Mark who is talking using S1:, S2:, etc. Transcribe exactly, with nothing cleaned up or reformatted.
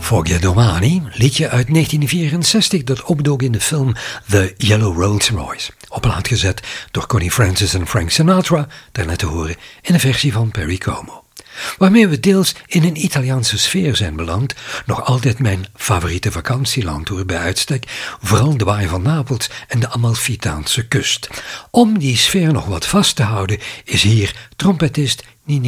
S1: Forget Domani, liedje uit negentien vierenzestig dat opdook in de film The Yellow Rolls Royce. Op plaat gezet door Connie Francis en Frank Sinatra, daarna te horen in een versie van Perry Como. Waarmee we deels in een Italiaanse sfeer zijn beland, nog altijd mijn favoriete vakantielandtour bij uitstek, vooral de Baai van Napels en de Amalfitaanse kust. Om die sfeer nog wat vast te houden is hier trompetist